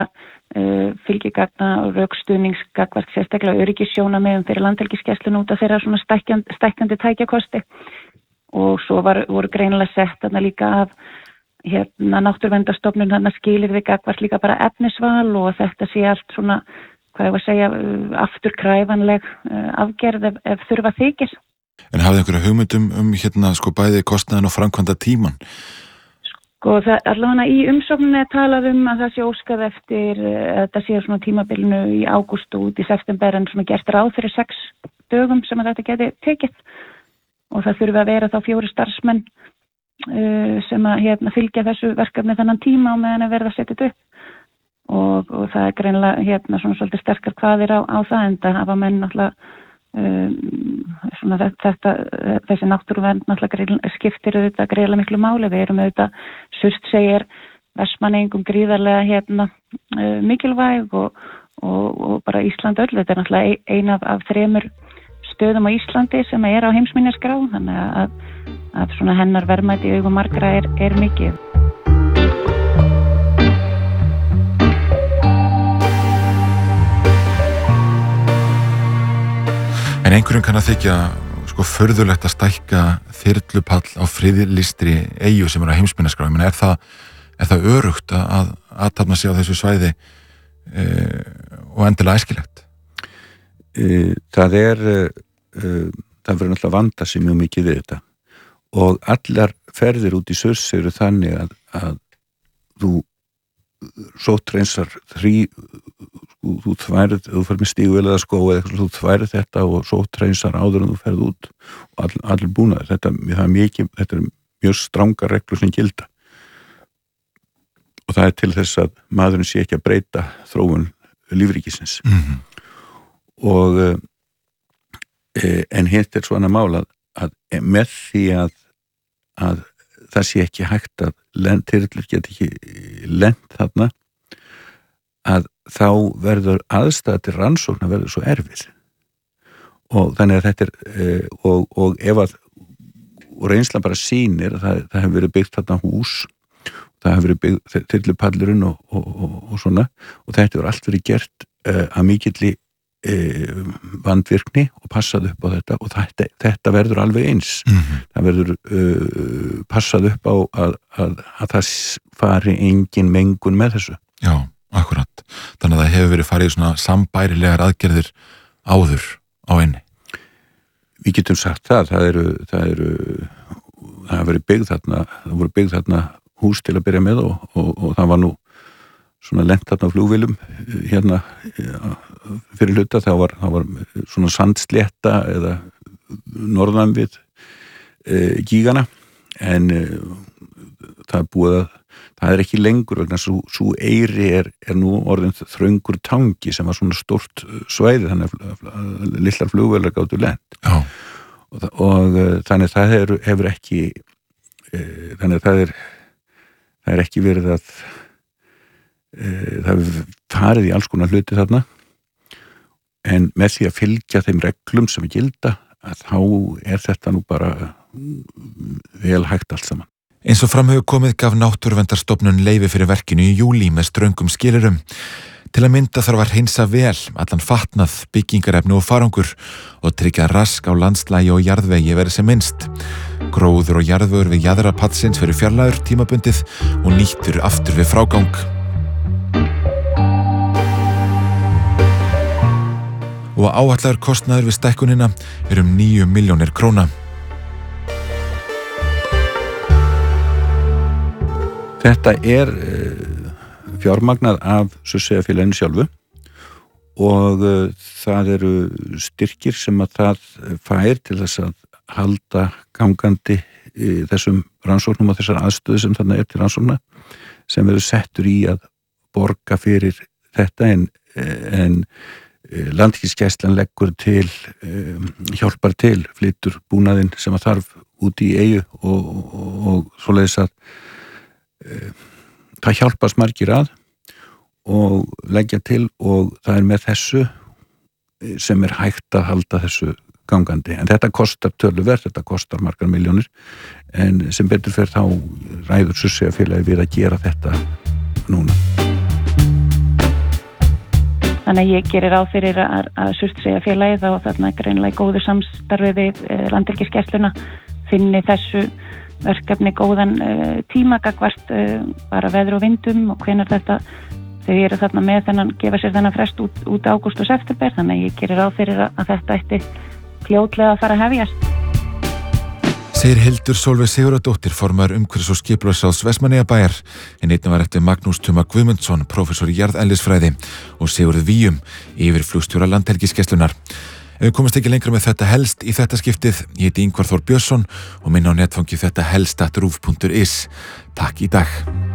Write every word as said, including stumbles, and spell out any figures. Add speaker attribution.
Speaker 1: uh, fylgigagna og rökstuðnings gagnvart sérstaklega öryggissjónarmiðum fyrir landhelgisgæsluna út af þeirra svona stækkandi, stækkandi tækjakosti og svo var, voru greinilega sett þarna líka af hérna náttúruverndarstofnun þarna skilyrði gagnvart líka bara efnisval og þetta sé allt svona, hvað ég var að segja, afturkræfanleg afgerð ef, ef þurfa þykir.
Speaker 2: En hafið einhverja hugmyndum um hérna sko bæði kostnaðinn og framkvæmda tíman?
Speaker 1: Sko það allavega í umsókninni er talað um að það sé óskað eftir að þetta sé svona tímabilinu í ágúst og út í september en svona gert ráð fyrir sex dögum sem að þetta geti tekið og það þurfi að vera þá fjóri starfsmenn uh, sem að hérna fylgja þessu verkefni þennan tíma og meðan að verða setið upp. Og, og það er greinilega hérna svona svolítið sterkar kvaðir á, á það en það hafa menn náttúrulega um, svona þetta, þessi náttúruvernd náttúrulega skiptir auðvitað greiðlega miklu máli. Við erum auðvitað Surtsey Vestmanningum gríðarlega hérna uh, mikilvæg og, og, og bara Ísland öll. Þetta er náttúrulega ein af, af þremur stöðum á Íslandi sem er á heimsminjaskrá þannig að, að svona hennar verðmæti í augum margra er, er mikið.
Speaker 2: En einhverjum kann að þykja sko furðulegt að stækka þyrlupall á friðlistri eyju sem er á heimsminjaskrá. Ég meina, er það, er það örugt að athafna sig á þessu svæði e, og endilega æskilegt?
Speaker 3: E, það er, e, það verður náttúrulega vanda sig mjög mikið við þetta og allar ferðir út í Surtsey eru þannig að, að þú sóttreinsar þrý þú þværið, þú fer með stígvél eða skó eða eitthvað, þú þværið þetta og sóttreinsar áður en þú ferð út og all, allir búnaðir, þetta, það er mikið þetta er mjög stranga reglur sem gilda og það er til þess að maðurinn sé ekki að breyta þróun lífríkisins mm-hmm. og e, en hitt er svona mál að, að með því að, að það sé ekki hægt að þyrlur get ekki lent þarna að þá verður aðstæða til rannsóknar verður svo erfið og þannig að þetta er e, og, og ef að og reynslan bara sýnir að það, það hefur verið byggt þarna hús það hefur verið byggt þyrlupallurinn og, og, og, og svona og þetta hefur allt verið gert e, að mikilli e, vandvirkni og passað upp á þetta og þetta, þetta verður alveg eins mm-hmm. það verður e, passað upp á að, að, að það fari engin mengun með þessu.
Speaker 2: Já, akkurat. Þannig að það hefur verið farið svona sambærilegar aðgerðir áður á einni.
Speaker 3: Við getum sagt það, það eru það eru, það hefur verið byggð þarna það voru byggð þarna hús til að byrja með og, og, og það var nú svona lent þarna á flugvélum hérna fyrir hluta, það var, það var svona sandslétta eða norðan við e, gígana en e, það er búið að það er ekki lengur vegna svo, svo eyri er, er nú orðin þröngur tangi sem var svona stórt svæði þannig að lillar flugvélar gátu lent
Speaker 2: Já.
Speaker 3: og, og þannig að það er, hefur ekki e, þannig að það er það er ekki verið að e, það hefur farið í alls konar hluti þarna en með því að fylgja þeim reglum sem er gilda að þá er þetta nú bara vel hægt allt saman.
Speaker 2: Eins og fram hefur komið gaf Náttúruverndarstofnun leyfi fyrir verkinu í júlí með ströngum skilyrðum. Til að mynda þarf að hreinsa vel allan fatnað, byggingarefni og farangur og tryggja rask á landslægi og jarðvegi verið sem minnst. Gróður og jarðvegur við jaðra padsins fyrir fjarlægur tímabundið og nýttur aftur við frágang. Og áætlaður kostnaður við stækkunina er um níu milljónir króna.
Speaker 3: Þetta er fjármagnað af Surtseyjarfélaginu sjálfu og það eru styrkir sem að það fær til þess að halda gangandi þessum rannsóknum og þessar aðstöðu sem þarna er til rannsókna sem verður settur í að borga fyrir þetta en, en Landhelgisgæslan leggur til, hjálpar til, flytur búnaðinn sem að þarf út í eyju og, og, og svoleiðis að það hjálpast margir að og leggja til og það er með þessu sem er hægt að halda þessu gangandi en þetta kostar töluvert, þetta kostar margar milljónir en sem betur fer þá ræður Surtseyjarfélagið við að gera þetta núna.
Speaker 1: Þannig að ég gerir ráð fyrir að, að Surtseyjarfélagið og þarna greinilega í góðu samstarfi við uh, Landhelgisgæsluna finni þessu verkefni góðan uh, tíma gagvart uh, bara veður og vindum og hvenær þetta, þau eru þarna með þennan, gefa sér þennan frest út, út ágúst og september, þannig að ég gerir ráð fyrir að, að þetta ætti fljótlega að fara að hefjast.
Speaker 2: Segir Hildur Sólveig Sigurðardóttir, formaður umhverfis- og skipulagsráðs Vestmannaeyjabæjar, en einnig var eftir Magnús Tuma Guðmundsson, prófessor í jarðeðlisfræði og Sigurður Víum, yfirflugstjóra Landhelgisgæslunnar. Ef við komumst ekki lengra með þetta helst í þetta skiptið, ég heiti Ingvar Þór Björnsson og minna á netfangi þetta helst at rúv punktur is. Takk í dag.